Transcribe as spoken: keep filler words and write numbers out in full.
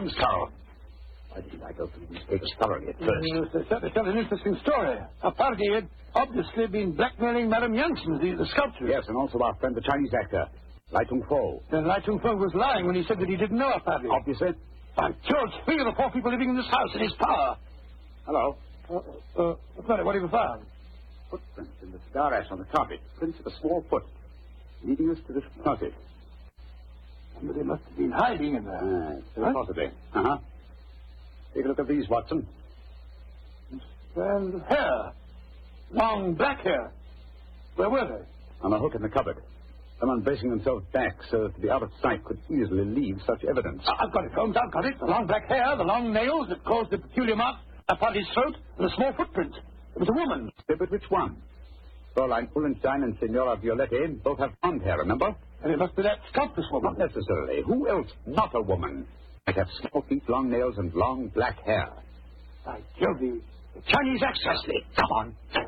Holmes, Carl. I think I go through these papers thoroughly at first. Yes, they certainly tell an interesting story. Apparently, he had obviously been blackmailing Madame Janssen, the, the sculptor. Yes, and also our friend, the Chinese actor, Lai Tung Fo. Then Lai Tung Fo was lying when he said that he didn't know Apparently. Obviously. By George, three of the four people living in this house in his power. Hello. Uh, uh, what's that? What have you found? Footprints in the cigar ash on the carpet. Prints of a small foot, leading us to this closet. Somebody must have been hiding in there. Ah, huh? Possibly. Uh-huh. Take a look at these, Watson. Strands of hair. Long black hair. Where were they? On a hook in the cupboard. Someone bracing themselves back so that the out of sight could easily leave such evidence. I've got it, Holmes. I've got it. The long black hair, the long nails that caused the peculiar marks upon his throat, and the small footprint. It was a woman. Yeah, but which one? Fräulein Ullenstein and Signora Violette both have blonde hair, remember? And it must be that sculptress woman. Not necessarily. Who else? Not a woman. Might have small feet, long nails, and long black hair. By Jove, the Chinese access. Come on.